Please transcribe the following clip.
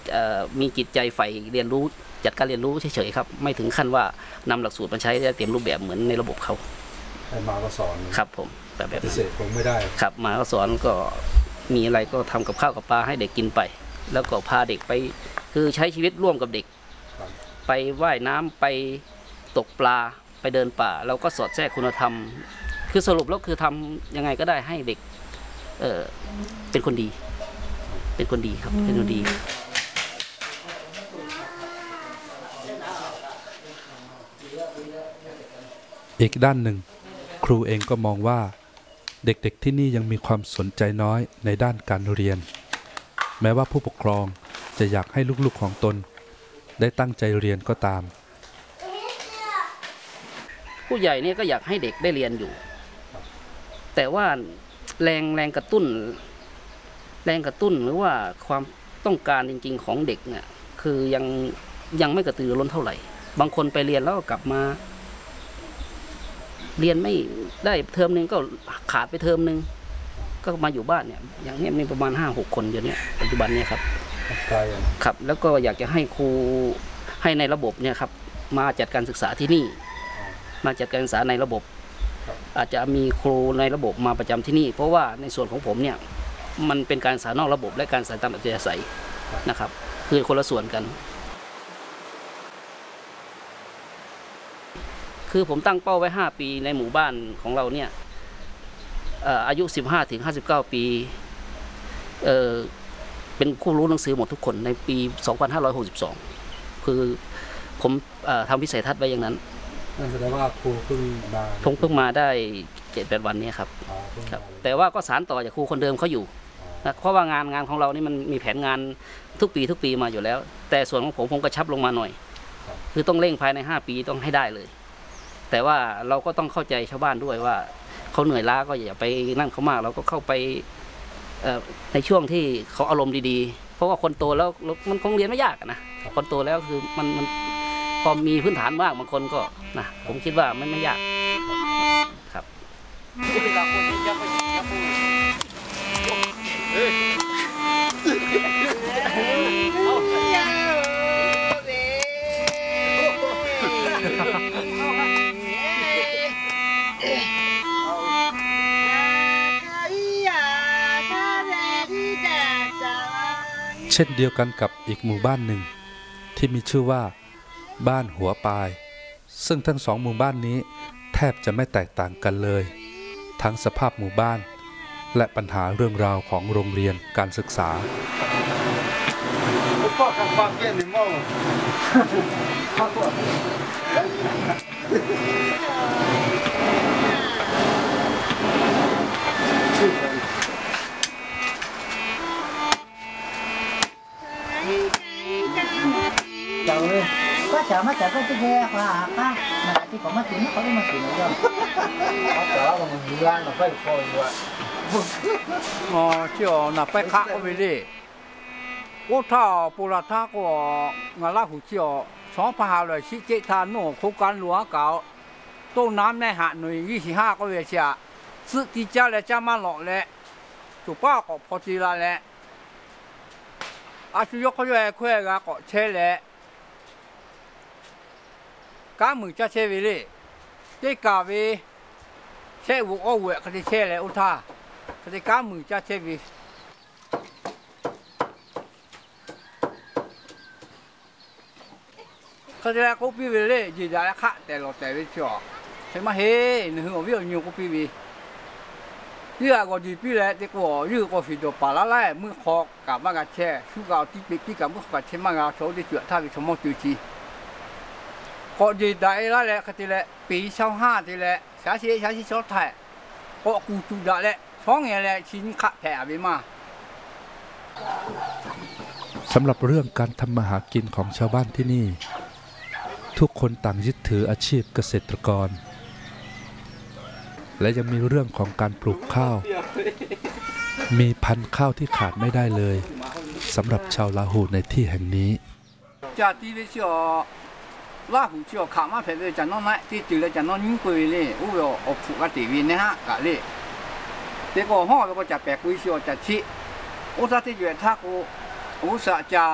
มีจิตใจใฝ่เรียนรู้จัดการเรียนรู้เฉยๆครับไม่ถึงขั้นว่านำหลักสูตรมาใช้เต็มรูปแบบเหมือนในระบบเขามาก็สอนครับผมแบบพิเศษคงไม่ได้ครับมาก็สอนก็มีอะไรก็ทำกับข้าวกับปลาให้เด็กกินไปแล้วก็พาเด็กไปคือใช้ชีวิตร่วมกับเด็กไปว่ายน้ำไปตกปลาไปเดินป่าเราก็สอดแทรกคุณธรรมคือสรุปแล้วคือทำยังไงก็ได้ให้เด็กเป็นคนดีเป็นคนดีครับเป็นคนดีอีกด้านหนึ่งครูเองก็มองว่าเด็กๆที่นี่ยังมีความสนใจน้อยในด้านการเรียนแม้ว่าผู้ปกครองจะอยากให้ลูกๆของตนได้ตั้งใจเรียนก็ตามผู้ใหญ่เนี่ยก็อยากให้เด็กได้เรียนอยู่แต่ว่าแรงกระตุ้นหรือว่าความต้องการจริงๆของเด็กเนี่ยคือยังไม่กระตือรือร้นเท่าไหร่บางคนไปเรียนแล้วก็กลับมาเรียนไม่ได้เทอมนึงก็ขาดไปเทอมนึงก็มาอยู่บ้านเนี่ยอย่างนี้มีประมาณ 5-6 คนอยู่เนี่ยปัจจุบันเนี่ยครับครับแล้วก็อยากจะให้ครูให้ในระบบเนี่ยครับมาจัดการศึกษาที่นี่มาจัดการศึกษาในระบบอาจจะมีครูในระบบมาประจำที่นี่เพราะว่าในส่วนของผมเนี่ยมันเป็นการศึกษานอกระบบและการศึกษาตามอัธยาศัยนะครับคือคนละส่วนกันคือผมตั้งเป้าไว้5 ปีในหมู่บ้านของเราเนี่ยอายุ 15-59 ปีเป็นผู้รู้หนังสือหมดทุกคนในปี 2562 คือผมทำวิสัยทัศน์ไว้อย่างนั้นนั่นแสดงว่าครูเพิ่งมาได้ 7-8 วันนี้ครับแต่ว่าก็สานต่อจากครูคนเดิมเขาอยู่นะเพราะว่างานของเรานี่มันมีแผนงานทุกปีมาอยู่แล้วแต่ส่วนของผมกระชับลงมาหน่อยคือต้องเร่งภายใน5 ปีต้องให้ได้เลยแต่ว่าเราก็ต้องเข้าใจชาวบ้านด้วยว่าเขาเหนื่อยล้าก็อย่าไปนั่นเขามากเราก็เข้าไปในช่วงที่เขาอารมณ์ดีๆเพราะว่าคนโตแล้วมันคงเรียนไม่ยากนะคนโตแล้วคือมันพอมีพื้นฐานบ้างบางคนก็นะผมคิดว่าไม่ยากครับเช่นเดียวกันกับอีกหมู่บ้านหนึ่งที่มีชื่อว่าบ้านหัวปายซึ่งทั้ง2 หมู่บ้านนี้แทบจะไม่แตกต่างกันเลยทั้งสภาพหมู่บ้านและปัญหาเรื่องราวของโรงเรียนการศึกษาก็จะมาจากก็จะแย่กว่าป้าที่ผมมาถึงเขาได้มาถึงแล้วเขาจะว่ามันมีร้านเราไปคอยด้วยอ๋อเจ้าหน้าไปค้าก็ไปดิว่าถ้าปุระท่าก็งานละหูเจ้า2547ท่านโน่โครงการหลวงเก่าต้นน้ำในหาดหน่วย25ก็เวียเชียซื้อที่เจ้าและเจ้ามาหลอกแหละถูกป้าก็พอดีละแหละอาชีพเขาจะคุยกันก็เช่แหละการมือจะเช่ไปเลยได้กาไปเช่บุกเอาเวะเขาจะเช่แล้วอุท่าเขาจะการมือจะเช่ไปเขาจะกูปีไปเลยยืนได้ค่ะแต่เราแต่ไม่ชอบใช่ไหมเฮ้หนึ่งหัววิ่งอยู่กูปีไปยืดก็ดีปีแล้วแต่ก็ยืดก็ฟิโดปาละไล่มือคอกลับมากระเช่ชูกาวที่ปีกับมือกับเช่มากระโชว์ได้เจือท่าไปชมมอจูจีก็ดีได้ละแหละก็ทีละปี25ทีละชาชีชดไทยก็กูจูได้แหละ2 อย่างแหละชิ้นขะแผ่ไปมาสำหรับเรื่องการทำมาหากินของชาวบ้านที่นี่ทุกคนต่างยึดถืออาชีพเกษตรกรและยังมีเรื่องของการปลูกข้าวมีพันธุ์ข้าวที่ขาดไม่ได้เลยสำหรับชาวลาหูในที่แห่งนี้จากที่ไปเชื่อลาหูเชื่อขามาเผยจะน้องไหนที่จุดเลยจะน้องยิ่งกุยเลยอู้ยออกผูกตีวินนะฮะกะเลยแต่ก็ห้องก็จะแปลกกุยเชื่อจะชี้อุตส่าห์ที่อยู่ท่ากูอุตส่าห์จะ